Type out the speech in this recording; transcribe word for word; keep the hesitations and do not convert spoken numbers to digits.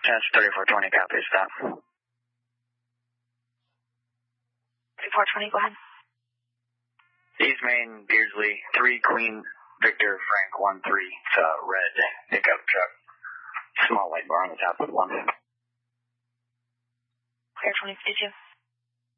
That's thirty-four twenty, copy, stop. thirty-four twenty, go ahead. East Main, Beardsley, three Queen Victor Frank one three. It's a red pickup truck. Small white bar on the top of the one. Clear twenty fifty-two.